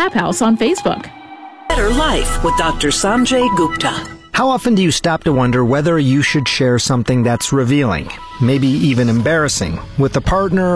Tap House on Facebook. Better Life with Dr. Sanjay Gupta. How often do you stop to wonder whether you should share something that's revealing, maybe even embarrassing, with a partner